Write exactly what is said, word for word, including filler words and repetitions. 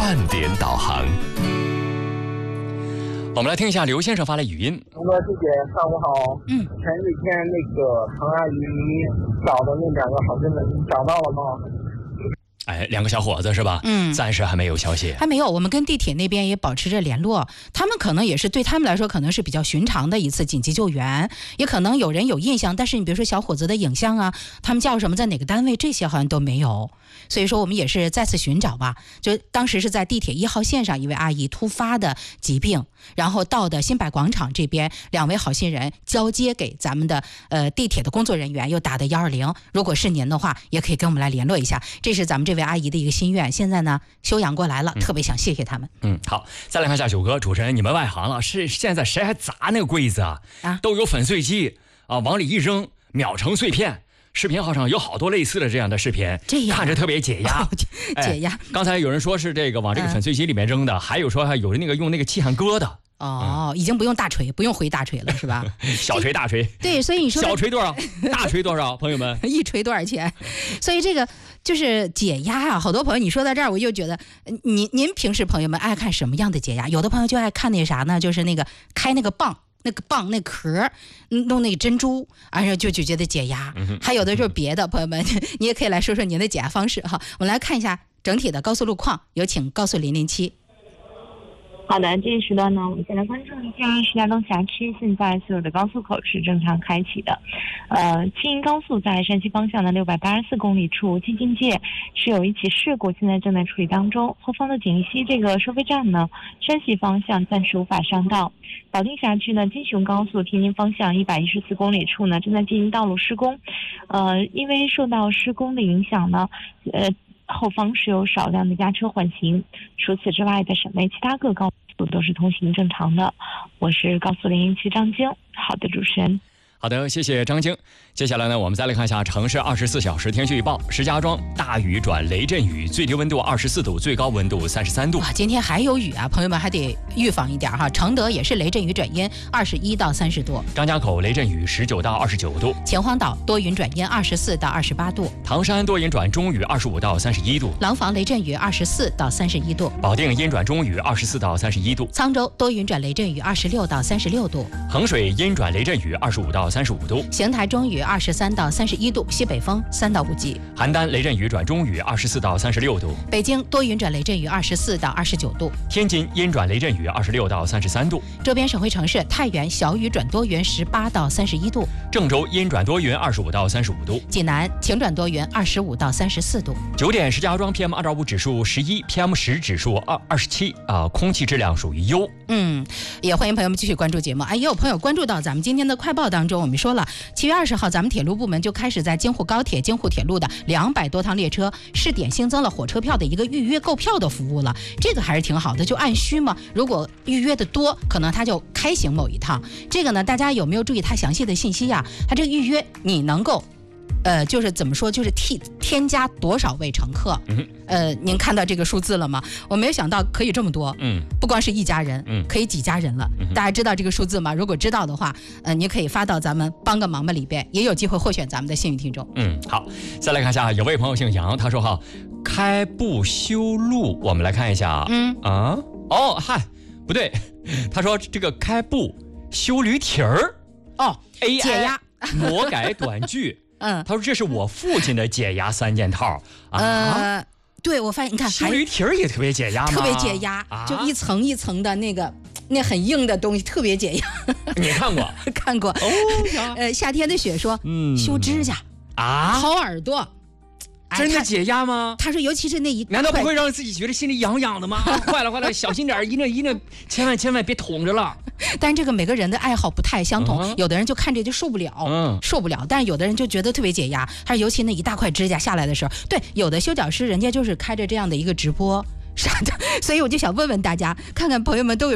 半点导航。我们来听一下刘先生发来语音。 龙哥师姐，上午好。嗯，前几天那个唐阿姨找的那两个好心人，你找到了吗？ 哎，两个小伙子是吧？嗯，暂时还没有消息， 还没有。我们跟地铁那边也保持着联络，他们可能也是对他们来说可能是比较寻常的一次紧急救援，也可能有人有印象，但是你比如说小伙子的影像啊，他们叫什么，在哪个单位，这些好像都没有。所以说我们也是再次寻找吧。就当时是在地铁一号线上，一位阿姨突发的疾病，然后到的新百广场这边，两位好心人交接给咱们的呃地铁的工作人员，又打的一二零。如果是您的话，也可以跟我们来联络一下。这是咱们这位阿姨的一个心愿，现在呢休养过来了，特别想谢谢他们。 嗯，好，再来看一下九哥主持人，你们外行了，是现在谁还砸那个柜子啊？啊，都有粉碎机啊，往里一扔，秒成碎片。视频号上有好多类似的这样的视频， 这样看着特别解压， 哦、解压、哎。 刚才有人说是这个往这个粉碎机里面扔的，嗯、还有说还有那个用那个气焊割的。 哦、嗯，已经不用大锤，不用回大锤了，是吧？ 小锤大锤。 对，所以你说小锤多少，大锤多少，朋友们？ 一锤多少钱？所以这个就是解压啊！好多朋友，你说到这儿，我又觉得，您您平时朋友们爱看什么样的解压？有的朋友就爱看那啥呢，就是那个开那个棒。那个棒那壳弄那个珍珠，然后就就觉得解压、嗯、还有的就是别的朋友们你也可以来说说您的解压方式哈。我们来看一下整体的高速路况，有请高速零零七。 好的，这一时段呢，我们先来关注一下石家庄辖区现在所有的高速口是正常开启的。呃，青银高速在山西方向的六百八十四公里处京津界是有一起事故，现在正在处理当中。后方的锦溪这个收费站呢，山西方向暂时无法上道。保定辖区呢，金雄高速天津方向一百一十四公里处呢，正在进行道路施工。呃，因为受到施工的影响呢，呃。后方是有少量的压车缓行，除此之外，在省内其他各高速都是通行正常的。我是高速零零七张晶。好的，主持人。 好的，谢谢张晶。接下来呢，我们再来看一下城市二十四小时天气预报。石家庄大雨转雷阵雨，最低温度二十四度，最高温度三十三度。 哇，今天还有雨啊，朋友们还得预防一点哈。承德也是雷阵雨转阴，二十一到三十度。 张家口雷阵雨十九到二十九度。 秦皇岛多云转阴，二十四到二十八度。 唐山多云转中雨，二十五到三十一度。 廊坊雷阵雨二十四到三十一度。 保定阴转中雨，二十四到三十一度。 沧州多云转雷阵雨，二十六到三十六度。 衡水阴转雷阵雨，二十五到三十五度。 邢台中雨二十三到三十一度，西北风三到五级。 邯郸雷阵雨转中雨，二十四到三十六度。 北京多云转雷阵雨，二十四到二十九度。 天津阴转雷阵雨，二十六到三十三度。 周边省会城市太原小雨转多云，十八到三十一度。 郑州阴转多云，二十五到三十五度。 济南晴转多云，二十五到三十四度。 九点，石家庄 P M 二点五 指数十一 ，P M 十 指数二二十七啊，空气质量属于优。 嗯，也欢迎朋友们继续关注节目。哎，也有朋友关注到咱们今天的快报当中，我们说了，七月二十号，咱们铁路部门就开始在京沪高铁、京沪铁路的两百多趟列车试点新增了火车票的一个预约购票的服务了。这个还是挺好的，就按需嘛。如果预约的多，可能它就开行某一趟。这个呢，大家有没有注意它详细的信息呀？它这个预约你能够。呃，就是怎么说，就是替添加多少位乘客？嗯，呃，您看到这个数字了吗？我没有想到可以这么多，嗯，不光是一家人，嗯，可以几家人了。嗯、大家知道这个数字吗？如果知道的话，呃，你可以发到咱们帮个忙吧里边，也有机会获选咱们的幸运听众。 嗯，好，再来看一下，有位朋友姓杨，他说哈，开步修路，我们来看一下，嗯啊，哦嗨，不对，他说这个开步修驴蹄儿， 哦 ，A I 解压魔改短句。嗯，他说这是我父亲的解压三件套啊。 呃，对，我发现你看， 修驴蹄儿也特别解压吗？ 特别解压，啊、就一层一层的那个那很硬的东西，特别解压。 你看过？ 看过。哦，呃，夏天的雪说，嗯，修指甲啊，掏耳朵。 真的解压吗？ 他说，尤其是那一， 难道不会让自己觉得心里痒痒的吗？坏了坏了，小心点，一那一那，千万千万别捅着了。 但是这个每个人的爱好不太相同，嗯、有的人就看着就受不了，嗯、受不了；但是有的人就觉得特别解压。他说，尤其那一大块指甲下来的时候，对，有的修脚师人家就是开着这样的一个直播啥的，所以我就想问问大家，看看朋友们都有。